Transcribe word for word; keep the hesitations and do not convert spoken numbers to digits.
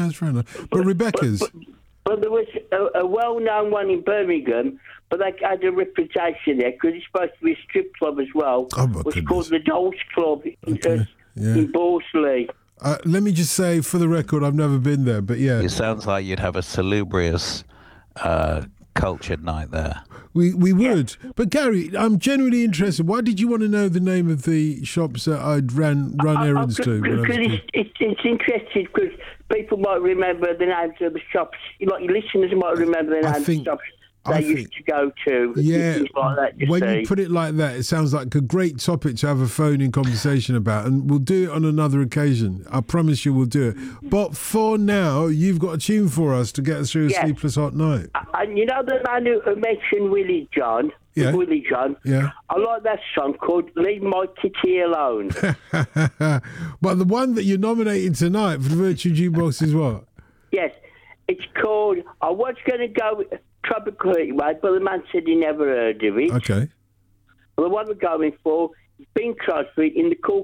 no, it's fair enough. But, but Rebecca's. But, but, but there was a, a well-known one in Birmingham, but they had a reputation there because it's supposed to be a strip club as well. Oh, my It's goodness. called the Dolls Club in, Okay, uh, yeah. in Borsley. Uh, let me just say, for the record, I've never been there, but yeah. It sounds like you'd have a salubrious, uh, cultured night there. We we would. But Gary, I'm genuinely interested. Why did you want to know the name of the shops that I'd ran run errands to? when I was Because a it's, kid? it's, it's interesting because people might remember the names of the shops. Like your listeners might remember the I names think- of the shops I they used think- to go to. Yeah, Things like that, you when see. you put it like that, it sounds like a great topic to have a phone-in conversation about, and we'll do it on another occasion. I promise you we'll do it. But for now, you've got a tune for us to get us through a Yeah. sleepless hot night. And you know the man who who mentioned Willie John? Yeah. Willie John? Yeah. I like that song called Leave My Kitty Alone. But the one that you're nominating tonight for the Virtual Jukebox is what? Yes. It's called, I was going to go with Tropical Heatwave, but the man said he never heard of it. Okay. Well, the one we're going for is Bing Crosby in the Cool